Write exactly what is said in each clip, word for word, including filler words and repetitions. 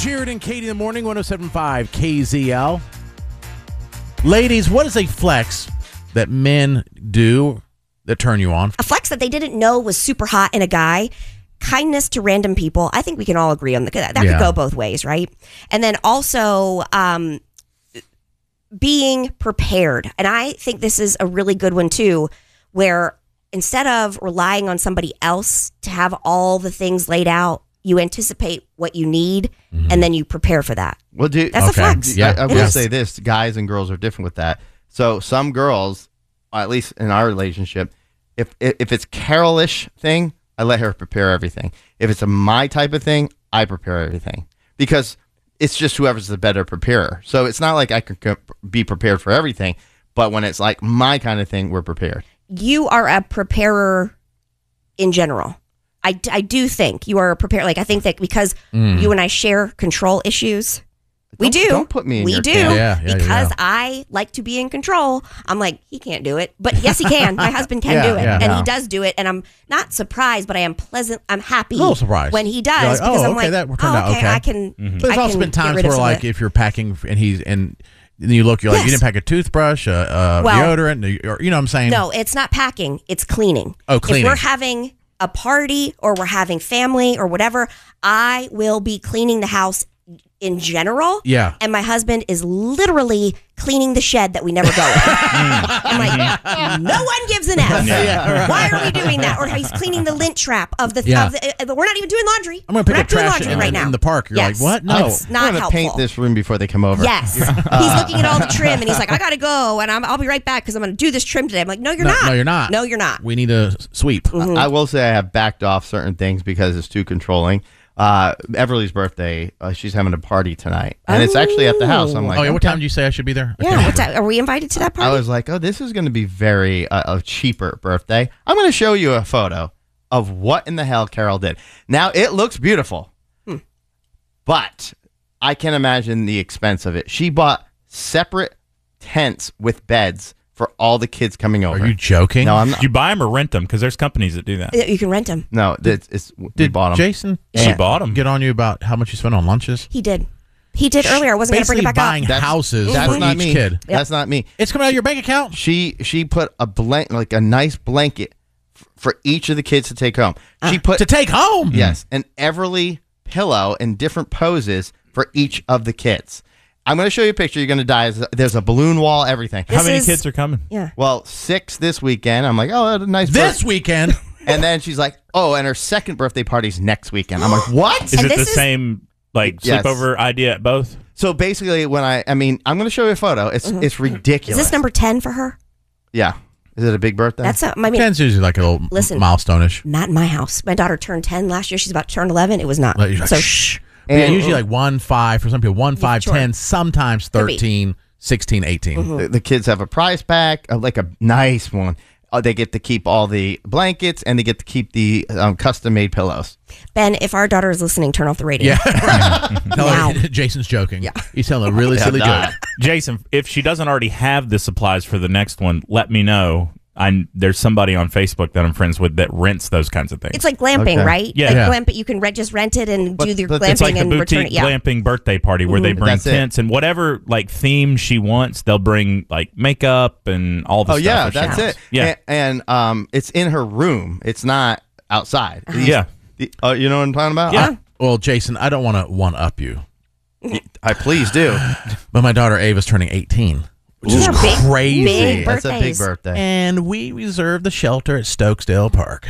Jared and Katie in the morning, one oh seven point five K Z L. Ladies, what is a flex that men do that turn you on? A flex that they didn't know was super hot in a guy. Kindness to random people. I think we can all agree on that. That Yeah. could go both ways, right? And then also um, being prepared. And I think this is a really good one too, where instead of relying on somebody else to have all the things laid out, you anticipate what you need, mm-hmm. and then you prepare for that. Well, do, That's okay. a flex. Yeah, I, I will is. say this: guys and girls are different with that. So some girls, at least in our relationship, if if it's Carol-ish thing, I let her prepare everything. If it's a my type of thing, I prepare everything because it's just whoever's the better preparer. So it's not like I can be prepared for everything, but when it's like my kind of thing, we're prepared. You are a preparer in general. I, I do think you are a preparer. Like, I think that because mm. you and I share control issues, we don't, do. Don't put me in we your do. camp. Yeah, yeah, because yeah. I like to be in control. I'm like, he can't do it. But yes, he can. My husband can yeah, do it. Yeah, and yeah. he does do it. And I'm not surprised, but I am pleasant. I'm happy a little surprised when he does. You're like, because oh, I'm okay, like, that turned oh, out okay, okay. I can. Mm-hmm. There's I also can been times where, like, if you're packing and he's and then you look, you're like, yes. you didn't pack a toothbrush, a, a well, deodorant, or you know what I'm saying? No, it's not packing. It's cleaning. Oh, cleaning. If we're having a party or we're having family or whatever, I will be cleaning the house in general. Yeah. And my husband is literally cleaning the shed that we never go in. I'm like, no one gives an F. Yeah, yeah, right. Why are we doing that? Or he's cleaning the lint trap of the, Yeah. of the uh, we're not even doing laundry. I'm going to we're pick not up doing trash laundry in, right now. in the park. You're yes. like, what? No. It's I'm not going to helpful. paint this room before they come over. Yes. He's looking at all the trim and he's like, I got to go and I'm, I'll be right back because I'm going to do this trim today. I'm like, no, you're no, not. No, you're not. No, you're not. We need a sweep. Mm-hmm. I, I will say I have backed off certain things because it's too controlling. Uh, Everly's birthday, uh, she's having a party tonight, and oh. it's actually at the house. I'm like, oh yeah, what okay. time did you say I should be there? Yeah, what time, are we invited to that party? I was like, oh, this is going to be very uh, a cheaper birthday. I'm going to show you a photo of what in the hell Carol did. Now it looks beautiful, hmm. but I can imagine the expense of it. She bought separate tents with beds for all the kids coming over. Are you joking? No, I'm not. Did you buy them or rent them? Because there's companies that do that. You can rent them. No, it's, it's we Did bought them. Jason? She bought them. Get on you about how much you spent on lunches? He did. He did earlier. I wasn't going to bring it back buying up. That's, houses that's for not each me. kid. Yep. That's not me. It's coming out of your bank account. She she put a blank like a nice blanket f- for each of the kids to take home. She Uh, put to take home. yes, an Everly pillow in different poses for each of the kids. I'm going to show you a picture. You're going to die. There's a balloon wall, everything. How This many is- kids are coming? Yeah. Well, six this weekend. I'm like, oh, that's a nice This birth- weekend. And then she's like, oh, and her second birthday party's next weekend. I'm like, what? Is And it the this is- same like Yes. sleepover idea at both? So basically, when I, I mean, I'm going to show you a photo. It's Mhm. it's ridiculous. Is this number ten for her? Yeah. Is it a big birthday? That's a, I mean, Ten's usually like a little Listen. milestone-ish. not in my house. My daughter turned ten last year. She's about to turn eleven. It was not. Like, you're like, so shh. Yeah, And- usually like one, five for some people, one, five, sure. ten, sometimes Could be. thirteen, sixteen, eighteen. Mm-hmm. The, the kids have a prize pack, uh, like a nice one. Uh, they get to keep all the blankets and they get to keep the um, custom-made pillows. Ben, if our daughter is listening, turn off the radio. Yeah. Tell Now. her Jason's joking. Yeah. He's telling a really Yeah, silly nah. joke. Jason, if she doesn't already have the supplies for the next one, let me know. I there's somebody on Facebook that I'm friends with that rents those kinds of things. It's like glamping, Okay. right? Yeah. like Yeah. Glamp, you can rent, just rent it and But- do the but glamping It's like the and return boutique it. Yeah. glamping birthday party where they Mhm. bring That's it. tents and whatever like theme she wants. They'll bring like makeup and all the Oh stuff. yeah, that she that's wants. it. Yeah, and, and um, it's in her room. It's not outside. These- yeah. the- uh, you know what I'm talking about? Yeah. Well, Jason, I don't want to one-up you, I, I please do. but my daughter Ava's turning eighteen, which These is are big- crazy. big That's a big birthdays. birthday. And we reserved the shelter at Stokesdale Park.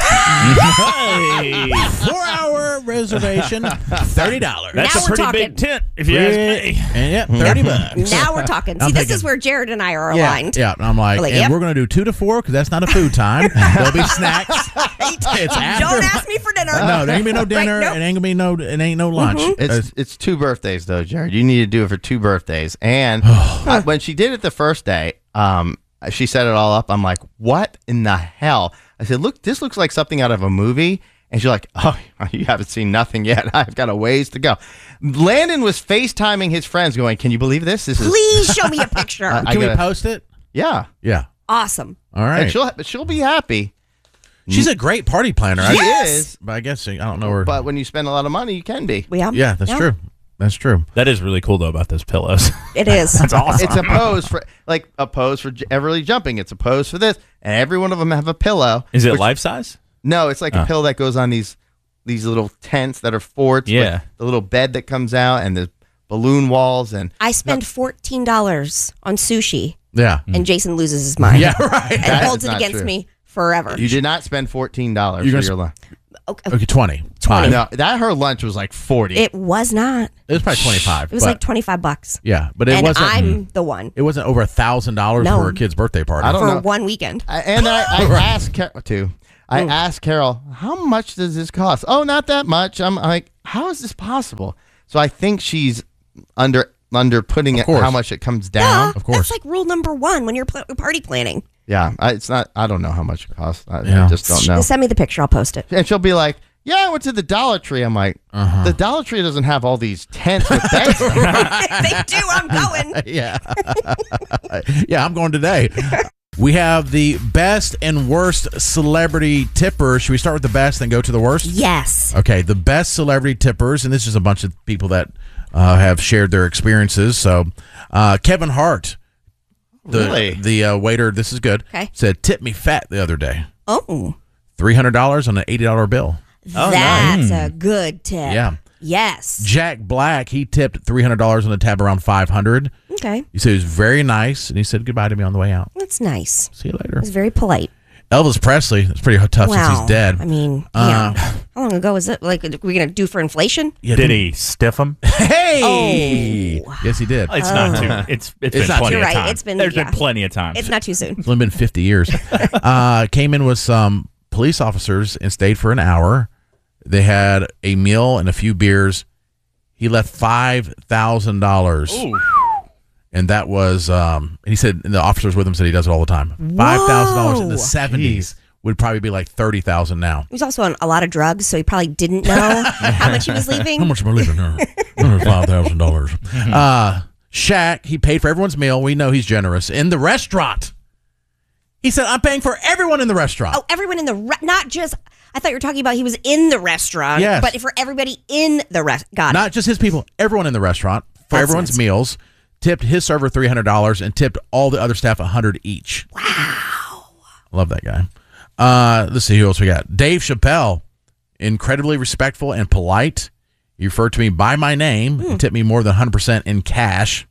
Hey, Four-hour reservation, thirty dollars. that's Now a we're pretty talking. big tent, if you ask me. And yeah, thirty bucks. Now we're talking. See, I'm this thinking- is where Jared and I are Yeah, aligned. yeah. And I'm like, We're like, and yep. we're going to do two to four because that's not a food time. There'll be snacks. It's after. Don't ask me for dinner. No, there ain't gonna be no dinner. Right, nope. It ain't gonna be no. It ain't no lunch. It's it's two birthdays though, Jared. You need to do it for two birthdays. And I, when she did it the first day, um, she set it all up. I'm like, what in the hell? I said, look, this looks like something out of a movie. And she's like, oh, you haven't seen nothing yet. I've got a ways to go. Landon was FaceTiming his friends, going, can you believe this? This is Please show me a picture. I Can we gotta- post it? yeah. Yeah. Awesome. All And right. she'll she'll be happy. She's a great party planner. She I, is. but I guess I don't know her. But when you spend a lot of money, you can be. We are. yeah, that's true. That's true. That is really cool though about those pillows. It is. That's awesome. It's a pose for like a pose for j- Everly jumping. It's a pose for this, and every one of them have a pillow. Is it which- life size? No, it's like Oh. a pillow that goes on these these little tents that are forts. with Yeah. the little bed that comes out and the balloon walls and I spend fourteen dollars on sushi, Yeah. and Jason loses his mind. Yeah, right. And That holds is it not against true. me forever. you did not spend fourteen dollars You're for gonna your sp- lunch. Okay. Okay, twenty. Five. No, that her lunch was like forty. It was not. It was probably twenty-five. It was but- like twenty-five bucks. yeah, but it and wasn't. I'm the one It wasn't over a thousand dollars No. for a kid's birthday party. I don't for know. one weekend. I, and I, I asked Carol too. I asked Carol, how much does this cost? Oh, not that much. I'm like, how is this possible? So I think she's under under putting it course. how much it comes Yeah, down. Of course. That's like rule number one when you're pl- party planning. Yeah, I, it's not. I don't know how much it costs. I, Yeah. I just don't know. Send me the picture. I'll post it. And she'll be like, "Yeah, I went to the Dollar Tree." I'm like, Uh-huh. "The Dollar Tree doesn't have all these tents with beds." They do. I'm going. yeah. yeah, I'm going today. We have the best and worst celebrity tippers. Should we start with the best and go to the worst? Yes. Okay, the best celebrity tippers, and this is a bunch of people that uh, have shared their experiences. So, uh, Kevin Hart, the Really? the uh, waiter, this is good. Okay. Said, "Tip me fat" the other day. Oh, Three hundred dollars on an eighty dollar bill. that's a good tip. Yeah. Yes. Jack Black, he tipped three hundred dollars on a tab around five hundred. Okay. He said he was very nice, and he said goodbye to me on the way out. That's nice. See you later. It was very polite. Elvis Presley, it's pretty tough wow. since he's dead. I mean, Uh, damn. How long ago was it? Like, are we going to do for inflation? Yeah, Did he stiff him? Hey! Oh. Yes, he did. It's not too. It's it's, It's been not plenty too- of You're right. time. It's been- There's yeah. been plenty of time. It's not too soon. It's only been fifty years. uh, came in with some police officers and stayed for an hour. They had a meal and a few beers. He left five thousand dollars. And that was, um, and he said, and the officers with him said he does it all the time. five thousand dollars in the Whoa. seventies would probably be like thirty thousand dollars now. He was also on a lot of drugs, so he probably didn't know how much he was leaving. How much am I leaving here? five thousand dollars. Uh, Shaq, he paid for everyone's meal. We know he's generous. In the restaurant, he said, I'm paying for everyone in the restaurant. Oh, everyone in the re- not just. I thought you were talking about he was in the restaurant. Yes. But for everybody in the rest. Got it. Not just his people, everyone in the restaurant for That's everyone's nice. meals. Tipped his server three hundred dollars and tipped all the other staff one hundred dollars each. Wow. Love that guy. Uh, let's see who else we got. Dave Chappelle, incredibly respectful and polite. He referred to me by my name Hmm. and tipped me more than one hundred percent in cash.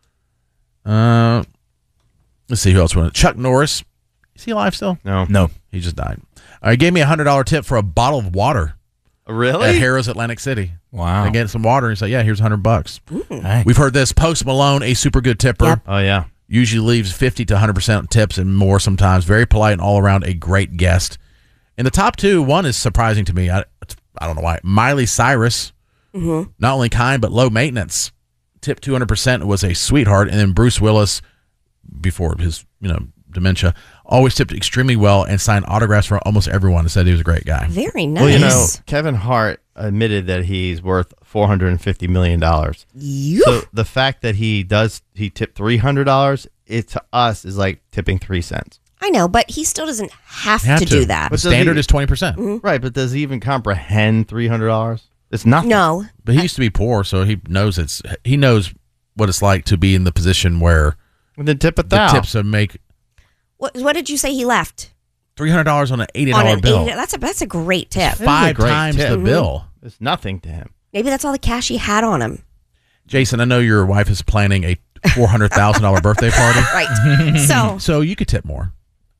Uh, let's see who else went. Chuck Norris. Is he alive still? No, No. He just died. Uh, he gave me a one hundred dollars tip for a bottle of water at really? Harrah's Atlantic City. Wow. I get some water and he said, yeah, here's one hundred bucks. Hey. We've heard this. Post Malone, a super good tipper. Yep. Oh yeah. Usually leaves fifty to one hundred percent tips and more sometimes. Very polite and all around a great guest. In the top two, one is surprising to me. I, I don't know why. Miley Cyrus, Mm-hmm. not only kind, but low maintenance. Tipped two hundred percent, was a sweetheart. And then Bruce Willis, before his you know dementia, always tipped extremely well and signed autographs for almost everyone and said he was a great guy. Very nice. Well, you know, Kevin Hart admitted that he's worth four hundred fifty million dollars. You- So the fact that he does he tipped three hundred dollars, it to us is like tipping three cents. I know, but he still doesn't have, Have to, to. do that. The But does standard he- is twenty percent. Right, but does he even comprehend three hundred dollars? It's nothing. No. But he used to be poor, so he knows it's he knows what it's like to be in the position where Well, then tip a the thou. tips would make What, what did you say he left? three hundred dollars on an eighty On dollar an bill. eighty That's a that's a great tip. That is a Five great times tip. the Mhm. bill. It's nothing to him. Maybe that's all the cash he had on him. Jason, I know your wife is planning a four hundred thousand dollars birthday party, Right. So so you could tip more.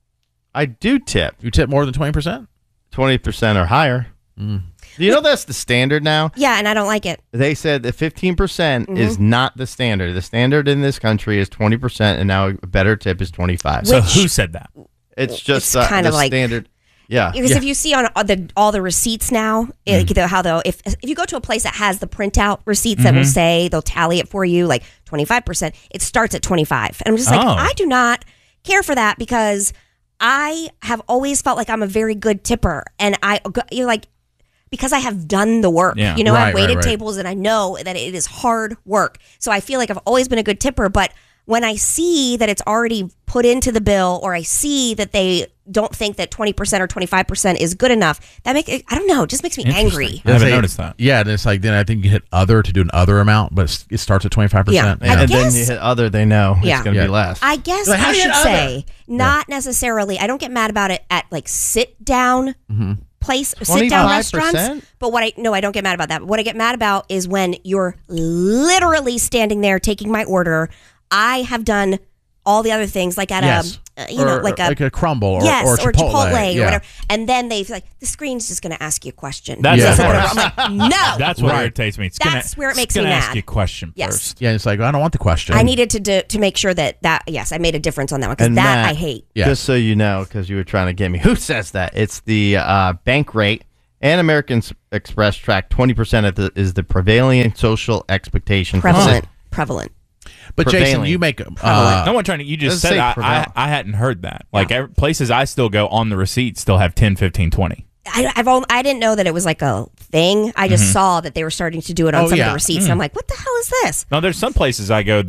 I do tip You tip more than twenty percent. twenty percent or higher. Mm. Do you know that's the standard now? yeah, and I don't like it. They said that fifteen percent Mm-hmm. is not the standard. The standard in this country is twenty percent, and now a better tip is twenty-five. So Which- who said that? it's just it's uh, kind the of like- standard. Yeah. Because Yeah. if you see on all the all the receipts now, like the, how they'll if if you go to a place that has the printout receipts that will say they'll tally it for you like twenty five percent, it starts at twenty five, and I'm just like Oh. I do not care for that because I have always felt like I'm a very good tipper, and I you're like because I have done the work. Yeah. You know, Right, I've waited right, right. tables, and I know that it is hard work. So I feel like I've always been a good tipper, but when I see that it's already put into the bill, or I see that they don't think that twenty percent or twenty-five percent is good enough, that make I don't know, it just makes me angry. I haven't Say- noticed that. Yeah, and it's like then I think you hit other to do an other amount, but it's, it starts at twenty-five percent. Yeah. I And guess- then you hit other, they know Yeah. it's going to Yeah. be less. I guess Like, how I do you should get say not necessarily. I don't get mad about it at like sit down place, sit down restaurants. twenty-five percent? But what I no, I don't get mad about that. What I get mad about is when you're literally standing there taking my order. I have done all the other things, like at Yes. a, uh, you or, know, like a like a crumble or, yes, or or Chipotle, Chipotle or yeah. whatever. And then they like the screen's just going to ask you a question. That's Yeah. the I'm worst. like, no, That's what Right. irritates me. It's That's gonna, where it it's makes me gonna mad. ask you a question Yes. first. Yeah, it's like I don't want the question. I needed to do, to make sure that that yes, I made a difference on that one because And that Matt- I hate. Yeah. Just so you know, because you were trying to get me. Who says that? It's the uh, bank rate, and American S- Express track twenty percent of the, is the prevailing social expectation. for Prevalent, cit- prevalent. But Jason, prevailing. you make Prevalent. uh, No one trying to. You just Doesn't said say I, I, prevail. I hadn't heard that. Like every, places I still go on the receipt still have ten, fifteen, twenty. I, I've only, I didn't know that it was like a thing. I just saw that they were starting to do it on Oh, some of yeah. the receipts, and I'm like, what the hell is this? Now there's some places I go